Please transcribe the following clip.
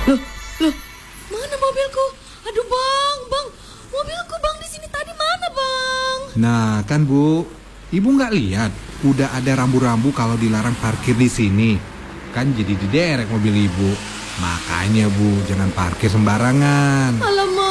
Loh, loh, mana mobilku? Aduh bang, mobilku bang di sini tadi mana bang? Nah kan Bu, Ibu nggak lihat udah ada rambu-rambu kalau dilarang parkir di sini. Kan jadi diderek mobil Ibu. Makanya Bu, jangan parkir sembarangan. Alamak.